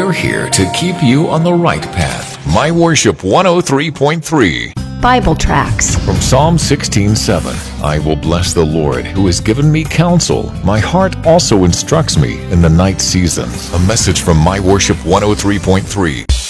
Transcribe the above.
We're here to keep you on the right path. My Worship 103.3. Bible tracts From Psalm 16:7, I will bless the Lord who has given me counsel. My heart also instructs me in the night season. A message from My Worship 103.3.